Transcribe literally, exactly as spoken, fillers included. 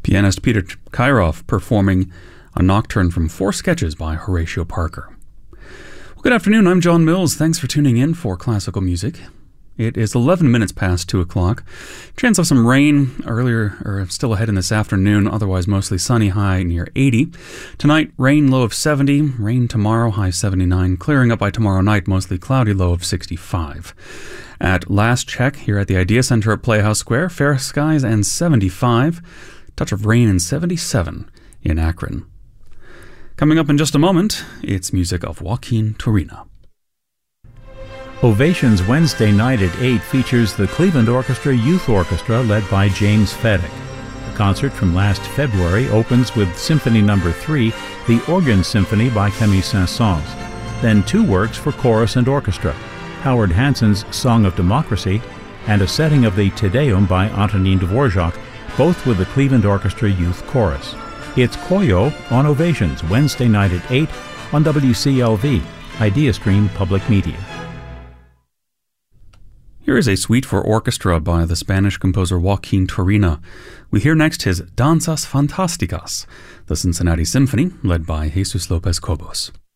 Pianist Peter Kyrov performing a nocturne from four sketches by Horatio Parker. Well, good afternoon, I'm John Mills. Thanks for tuning in for classical music. It is eleven minutes past two o'clock. Chance of some rain earlier, or still ahead in this afternoon, otherwise mostly sunny, high near eighty. Tonight, rain, low of seventy. Rain tomorrow, high seventy-nine. Clearing up by tomorrow night, mostly cloudy, low of sixty-five. At last check, here at the Idea Center at Playhouse Square, fair skies and seventy-five. Touch of rain and seventy-seven in Akron. Coming up in just a moment, it's music of Joaquin Turina. Ovations Wednesday night at eight features the Cleveland Orchestra Youth Orchestra led by James Fedek. The concert from last February opens with Symphony Number three, the Organ Symphony by Camille Saint-Saëns. Then two works for chorus and orchestra, Howard Hanson's Song of Democracy and a setting of the Te Deum by Antonin Dvorak, both with the Cleveland Orchestra Youth Chorus. It's Koyo on Ovations Wednesday night at eight on W C L V, IdeaStream Public Media. Here is a suite for orchestra by the Spanish composer Joaquin Turina. We hear next his Danzas Fantásticas, the Cincinnati Symphony, led by Jesus Lopez Cobos.